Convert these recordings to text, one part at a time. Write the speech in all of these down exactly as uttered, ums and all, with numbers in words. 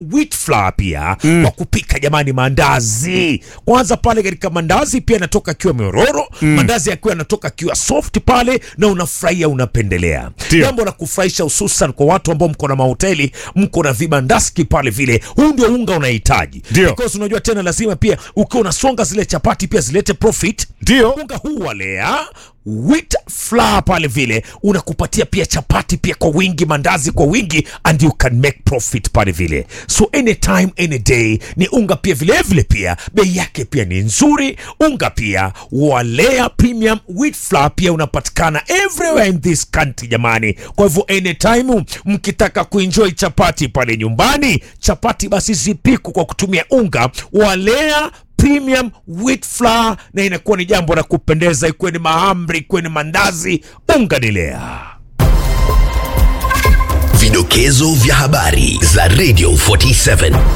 wheat flour pia mm. kwa kupika jamani mandazi. Kwanza pale katika mandazi pia yanatoka kiwa myororo, mm. mandazi yakiwa yanatoka kiwa soft pale na unafurahia unapendelea. Jambo la kufurahisha hususan kwa watu ambao mko na mahoteli, mko na vibandaski pale vile. Huu ndio unga unahitaji. Because unajua tena lazima pia ukiwa unasonga zile chapati pia zilete profit. Ndio. Unga huu walea wheat flour pale vile unakupatia pia chapati pia kwa wingi, mandazi kwa wingi, and you can make profit pale vile. So anytime any day ni unga pia vile vile pia bei yake pia ni nzuri. Unga pia Walea Premium Wheat Flour pia unapatikana everywhere in this country jamani. Kwa hivyo anytime mkitaka kuenjoy chapati pale nyumbani, chapati basi zipiku kwa kutumia unga Walea Premium Wheat Flour, na inakuwa ni jambo la kupendeza, ikuwe ni mahamri, ikuwe ni mandazi, unga ni Lea. Vidokezo vya habari za Radio arobaini na saba.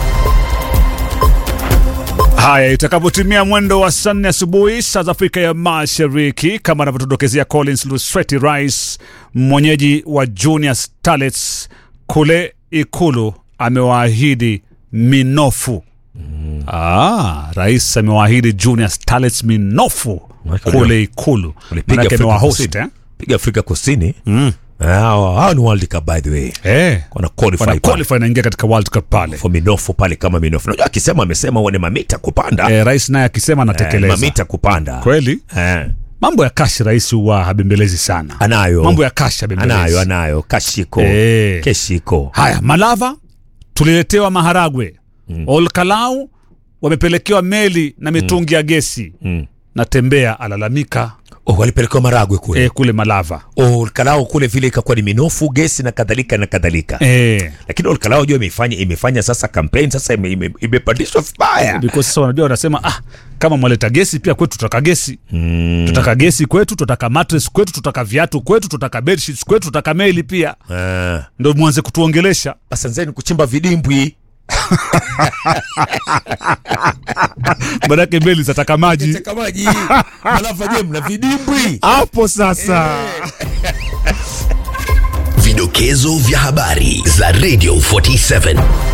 Haya, itakapotimia mwendo wa saa nne asubuhi saa za Afrika ya Mashariki, kama anavyotudokezea Collins Lusweti, rais mwenyeji wa Junior Starlets kule Ikulu, amewaahidi minofu. Mm. Ah, rais amewaahidi Junior Starlets minofu kule Ikulu. Manake amewahost eh? Piga Afrika Kusini. Mm. Hao hao ni World Cup by the way. Eh, wana qualify. Wana qualify na ingia katika World Cup pale. For minofu pale kama minofu. Unajua akisema amesema wane mamita kupanda. Eh, rais naye akisema anatekeleza. Eh, mamita kupanda. Kweli? Eh. Mambo ya kashi rais huwa habembelezi sana. Anayo. Mambo ya kashi habembelezi. Anayo, anayo. Kashiko. Eh. Keshiko. Haya, Malava tuliletewa maharagwe. Mm. Olkalau wamepelekewa meli na mitungi mm. ya gesi. Mm. Na Tembea alalamika. Oh, walipelekewa maragwe kule. Eh, kule Malava. Oh, Olkalau kule vile ikakuwa ni minofu, gesi na kadhalika na kadhalika. Eh. Lakini Olkalau jua imefanya imefanya sasa campaign, sasa imepandishwa ime, vibaya. Because sasa wanajua wanasema ah, kama mwaleta gesi pia kwetu tutaka gesi. Mm. Tutaka gesi kwetu, tutaka mattress kwetu, tutaka viatu kwetu, tutaka bedsheets kwetu, tutaka meli pia. Ah. Ndio mwanze kutuongelesha. Asanzeni kuchimba vidimbwi. Badake meli zataka maji. Zataka maji. Malafa je mna vidimbwi. Hapo sasa. Vidokezo vya habari za Radio arobaini na saba.